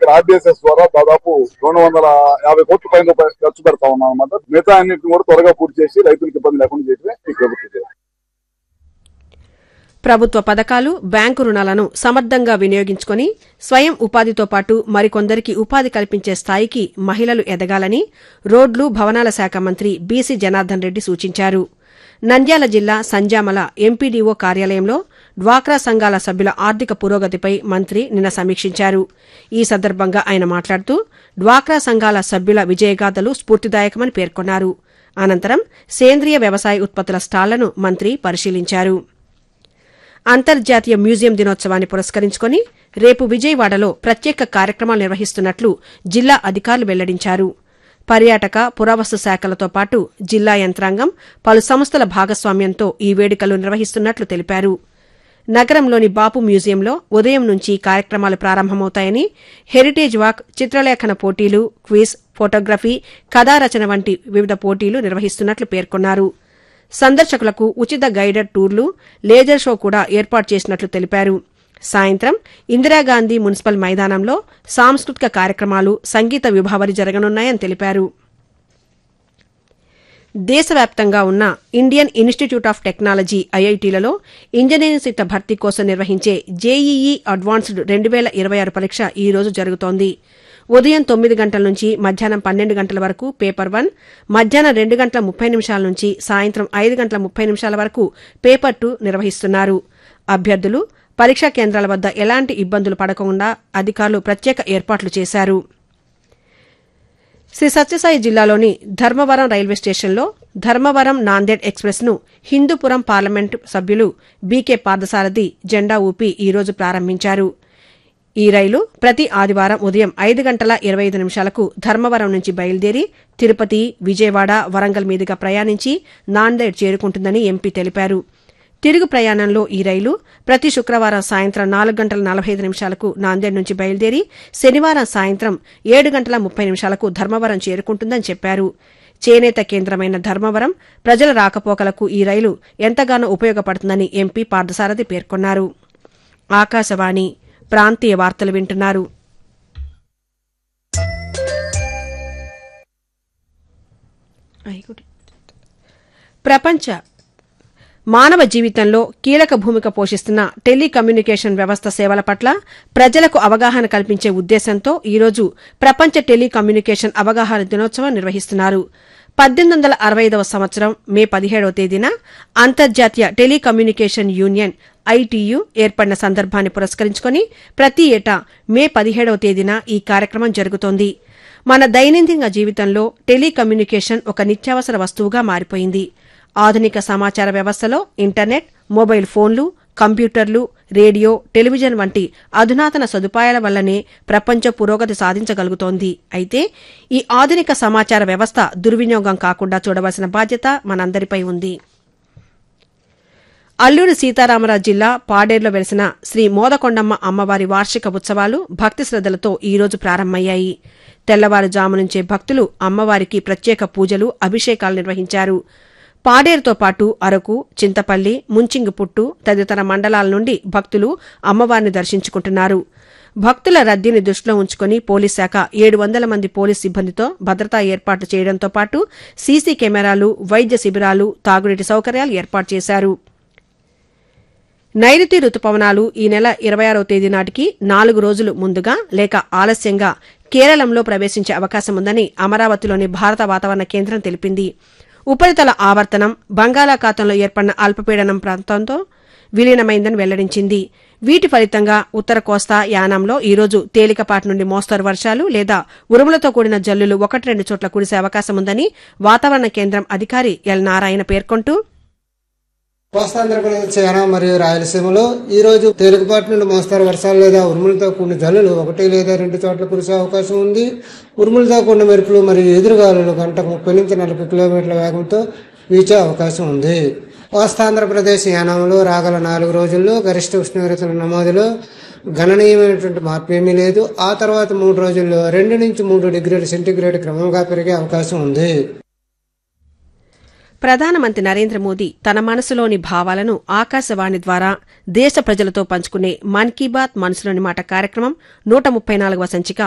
RDSS ద్వారా దాదాపు 250 కోట్ల పైన ఖర్చు పెడతా ఉన్నాం అన్నమాట. మిగతా అన్నింటిని కూడా త్వరగా పూర్తి చేసి రైతులకు ఇబ్బంది లేకుండా చేయడమే ఈ ప్రభుత్వం. ప్రభుత్వ పథకాలు, బ్యాంకు రుణాలను సమర్థంగా వినియోగించుకుని స్వయం ఉపాధితో పాటు మరికొందరికి ఉపాధి కల్పించే స్థాయికి మహిళలు ఎదగాలని రోడ్లు, భవనాల శాఖ మంత్రి బీసీ జనార్దన్ రెడ్డి సూచించారు. నంద్యాల జిల్లా సంజామల ఎంపీడీఓ కార్యాలయంలో డ్వాక్రా సంఘాల సభ్యుల ఆర్థిక పురోగతిపై మంత్రి నిన్న సమీక్షించారు. ఈ సందర్భంగా ఆయన మాట్లాడుతూ డ్వాక్రా సంఘాల సభ్యుల విజయగాథలు స్ఫూర్తిదాయకమని పేర్కొన్నారు. అనంతరం సేంద్రియ వ్యవసాయ ఉత్పత్తుల స్టాళ్లను మంత్రి పరిశీలించారు. అంతర్జాతీయ మ్యూజియం దినోత్సవాన్ని పురస్కరించుకుని రేపు విజయవాడలో ప్రత్యేక కార్యక్రమాలు నిర్వహిస్తున్నట్లు జిల్లా అధికారులు వెల్లడించారు. పర్యాటక, పురావస్తు శాఖలతో పాటు జిల్లా యంత్రాంగం, పలు సంస్థల భాగస్వామ్యంతో ఈ వేడుకలు నిర్వహిస్తున్నట్లు తెలిపారు. నగరంలోని బాపు మ్యూజియంలో ఉదయం నుంచి కార్యక్రమాలు ప్రారంభమవుతాయని, హెరిటేజ్ వాక్, చిత్రలేఖన పోటీలు, క్విజ్, ఫోటోగ్రఫీ, కథారచన వంటి వివిధ పోటీలు నిర్వహిస్తున్నట్లు పేర్కొన్నారు. సందర్శకులకు ఉచిత గైడెడ్ టూర్లు, లేజర్ షో కూడా ఏర్పాటు చేసినట్లు తెలిపారు. సాయంత్రం ఇందిరాగాంధీ మున్సిపల్ మైదానంలో సాంస్కృతిక కార్యక్రమాలు, సంగీత విభావరి జరగనున్నాయని తెలిపారు. దేశవ్యాప్తంగా ఉన్న Indian institute of technology ఐఐటీలలో engineering సీట్ల భర్తీ కోసం నిర్వహించే జేఈఈ అడ్వాన్స్డ్ 2026 పరీక్ష ఈ రోజు జరుగుతోంది. ఉదయం 9 గంటల నుంచి మధ్యాహ్నం 12 గంటల వరకు పేపర్ 1, మధ్యాహ్నం 2 గంటల 30 నిమిషాల నుంచి సాయంత్రం 5 గంటల 30 నిమిషాల వరకు పేపర్ 2 నిర్వహిస్తున్నారు. అభ్యర్థులు పరీక్షా కేంద్రాల వద్ద ఎలాంటి ఇబ్బందులు పడకుండా అధికారులు ప్రత్యేక ఏర్పాట్లు చేశారు. శ్రీ సత్యసాయి జిల్లాలోని ధర్మవరం రైల్వే స్టేషన్లో ధర్మవరం నాందేడ్ ఎక్స్ప్రెస్ ను హిందూపురం పార్లమెంటు సభ్యులు బీకే పార్థసారథి జెండా ఊపి ఈ రోజు ప్రారంభించారు. ఈ రైలు ప్రతి ఆదివారం ఉదయం 5 గంటల 25 నిమిషాలకు ధర్మవరం నుంచి బయలుదేరి తిరుపతి, విజయవాడ, వరంగల్ మీదుగా ప్రయాణించి నాందేడ్ చేరుకుంటుందని ఎంపీ తెలిపారు. తిరుగు ప్రయాణంలో ఈ రైలు ప్రతి శుక్రవారం సాయంత్రం 4 గంటల 45 నిమిషాలకు నాందేడ్ నుంచి బయలుదేరి శనివారం సాయంత్రం 7 గంటల 30 నిమిషాలకు ధర్మవరం చేరుకుంటుందని చెప్పారు. చేనేత కేంద్రమైన ధర్మవరం ప్రజల రాకపోకలకు ఈ రైలు ఎంతగానో ఉపయోగపడుతుందని ఎంపీ పార్థసారథి పేర్కొన్నారు. ఆకాశవాణి ప్రాంతీయ వార్తలు వింటున్నారు. ప్రపంచ మానవ జీవితంలో కీలక భూమిక పోషిస్తున్న టెలికమ్యూనికేషన్ వ్యవస్థ సేవల పట్ల ప్రజలకు అవగాహన కల్పించే ఉద్దేశంతో ఈరోజు ప్రపంచ టెలికమ్యూనికేషన్ అవగాహన దినోత్సవం నిర్వహిస్తున్నారు. 1865వ సంవత్సరం మే 17వ తేదీన అంతర్జాతీయ టెలికమ్యూనికేషన్ యూనియన్ ఐటీయూ ఏర్పడిన సందర్భాన్ని పురస్కరించుకుని ప్రతి ఏటా మే 17వ తేదీన ఈ కార్యక్రమం జరుగుతోంది. మన దైనందిన జీవితంలో టెలికమ్యూనికేషన్ ఒక నిత్యావసర వస్తువుగా మారిపోయింది. ఆధునిక సమాచార వ్యవస్థలో ఇంటర్నెట్, మొబైల్ ఫోన్లు, కంప్యూటర్లు, రేడియో, టెలివిజన్ వంటి అధునాతన సదుపాయాల వల్లనే ప్రపంచం పురోగతి సాధించగలుగుతోంది. అయితే ఈ ఆధునిక సమాచార వ్యవస్థ దుర్వినియోగం కాకుండా చూడవలసిన బాధ్యత మనందరిపై ఉంది. అల్లూరి సీతారామరాజు జిల్లా పాడేరులో వెలిసిన శ్రీ మోదకొండమ్మ అమ్మవారి వార్షిక ఉత్సవాలు భక్తి శ్రద్దలతో ఈ రోజు ప్రారంభమయ్యాయి. తెల్లవారుజాము నుంచే భక్తులు అమ్మవారికి ప్రత్యేక పూజలు, అభిషేకాలు నిర్వహించారు. పాడేరుతో పాటు అరకు, చింతపల్లి, ముంచింగిపుట్టు తదితర మండలాల నుండి భక్తులు అమ్మవారిని దర్శించుకుంటున్నారు. భక్తుల రద్దీని దృష్టిలో ఉంచుకుని పోలీస్ శాఖ 700 మంది పోలీస్ సిబ్బందితో భద్రతా ఏర్పాట్లు చేయడంతో పాటు సీసీ కెమెరాలు, వైద్య శిబిరాలు, తాగునీటి సౌకర్యాలు ఏర్పాటు చేశారు. నైరుతి రుతుపవనాలు ఈ నెల 26వ తేదీ నాటికి 4 రోజులు ముందుగా లేక ఆలస్యంగా కేరళంలో ప్రవేశించే అవకాశం ఉందని అమరావతిలోని భారత వాతావరణ కేంద్రం తెలిపింది. ఉపరితల ఆవర్తనం బంగాళాఖాతంలో ఏర్పడిన అల్పపీడనం ప్రాంతంతో విలీనమైందని వెల్లడించింది. వీటి ఫలితంగా ఉత్తర కోస్తా, యానాంలో ఈరోజు తేలికపాటి నుండి మోస్తరు వర్షాలు లేదా ఉరుములతో కూడిన జల్లులు 1-2 చోట్ల కురిసే అవకాశం ఉందని వాతావరణ కేంద్రం అధికారి ఎల్ నారాయణ పేర్కొంటూ, కోస్తాంధ్రప్రదేశ్, యానం మరియు రాయలసీమలో ఈ రోజు తేలికపాటి నుండి మోస్తరు వర్షాలు లేదా ఉరుములతో కూడిన జల్లులు 1 లేదా 2 చోట్ల కురిసే అవకాశం ఉంది. ఉరుములతో కూడిన మెరుపులు మరియు ఎదురుగాలులు గంటకు 30 నుంచి 40 కిలోమీటర్ల వేగంతో వీచే అవకాశం ఉంది. కోస్తాంధ్రప్రదేశ్, యానంలో రాగల 4 రోజుల్లో గరిష్ట ఉష్ణోగ్రతల నమోదులో గణనీయమైనటువంటి మార్పు ఏమీ లేదు. ఆ తర్వాత 3 రోజుల్లో 2 నుంచి 3 డిగ్రీల సెంటీగ్రేడ్ క్రమంగా పెరిగే అవకాశం ఉంది. ప్రధానమంత్రి నరేంద్ర మోదీ తన మనసులోని భావాలను ఆకాశవాణి ద్వారా దేశ ప్రజలతో పంచుకునే మన్ కీ బాత్ మనసులోని మాట కార్యక్రమం 134వ సంచిక